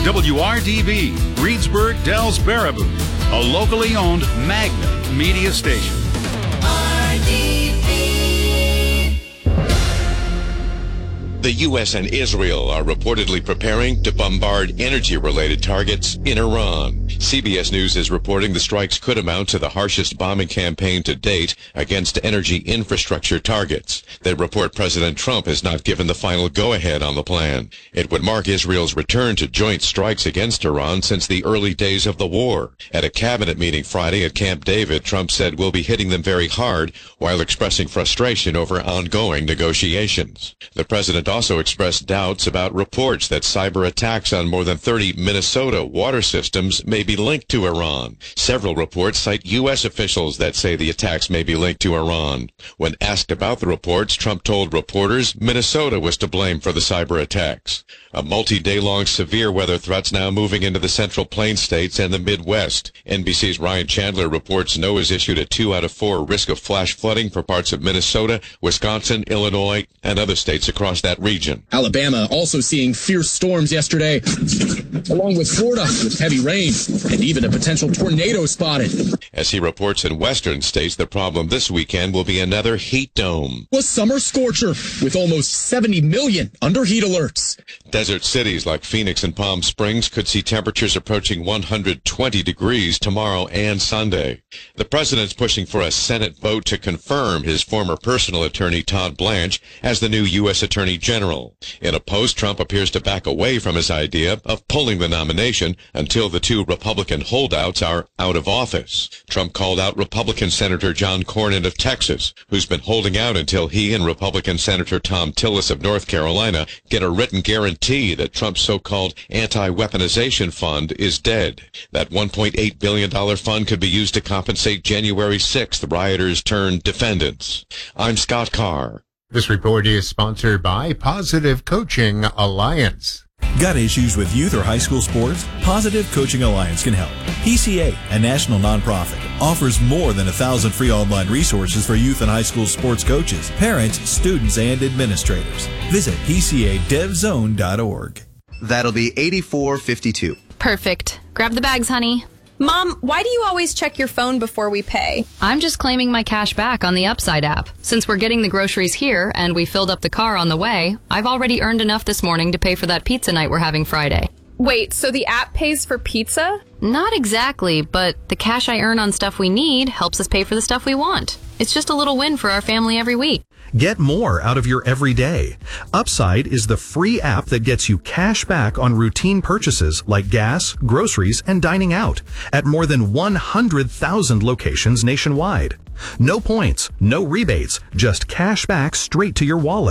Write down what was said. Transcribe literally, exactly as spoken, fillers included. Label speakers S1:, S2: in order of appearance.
S1: W R D V, Reedsburg, Dells, Baraboo, a locally owned Magna media station.
S2: R D V.
S3: The U S and Israel are reportedly preparing to bombard energy-related targets in Iran. C B S News is reporting the strikes could amount to the harshest bombing campaign to date against energy infrastructure targets. They report President Trump has not given the final go-ahead on the plan. It would mark Israel's return to joint strikes against Iran since the early days of the war. At a cabinet meeting Friday at Camp David, Trump said we'll be hitting them very hard while expressing frustration over ongoing negotiations. The president also expressed doubts about reports that cyber attacks on more than thirty Minnesota water systems may be linked to Iran. Several reports cite U S officials that say the attacks may be linked to Iran. When asked about the reports, Trump told reporters Minnesota was to blame for the cyber attacks. A multi-day-long severe weather threat's now moving into the Central Plains states and the Midwest. N B C's Ryan Chandler reports NOAA's issued a two out of four risk of flash flooding for parts of Minnesota, Wisconsin, Illinois, and other states across that region.
S4: Alabama also seeing fierce storms yesterday, along with Florida with heavy rain and even a potential tornado spotted.
S3: As he reports in western states, the problem this weekend will be another heat dome.
S4: A summer scorcher with almost seventy million under heat alerts.
S3: Desert cities like Phoenix and Palm Springs could see temperatures approaching one hundred twenty degrees tomorrow and Sunday. The president's pushing for a Senate vote to confirm his former personal attorney Todd Blanche as the new U S Attorney General. In a post, Trump appears to back away from his idea of pulling the nomination until the two Republican holdouts are out of office. Trump called out Republican Senator John Cornyn of Texas, who's been holding out until he and Republican Senator Thom Tillis of North Carolina get a written guarantee that Trump's so-called anti-weaponization fund is dead. That one point eight billion dollars fund could be used to compensate January sixth rioters turned defendants. I'm Scott Carr.
S5: This report is sponsored by Positive Coaching Alliance.
S6: Got issues with youth or high school sports? Positive Coaching Alliance can help. P C A, a national nonprofit, offers more than a thousand free online resources for youth and high school sports coaches, parents, students, and administrators. Visit P C A dev zone dot org.
S7: That'll be eighty-four fifty-two.
S8: Perfect. Grab the bags, honey.
S9: Mom, why do you always check your phone before we pay?
S8: I'm just claiming my cash back on the Upside app. Since we're getting the groceries here and we filled up the car on the way, I've already earned enough this morning to pay for that pizza night we're having Friday.
S9: Wait, so the app pays for pizza?
S8: Not exactly, but the cash I earn on stuff we need helps us pay for the stuff we want. It's just a little win for our family every week.
S10: Get more out of your everyday. Upside is the free app that gets you cash back on routine purchases like gas, groceries, and dining out at more than one hundred thousand locations nationwide. No points, no rebates, just cash back straight to your wallet.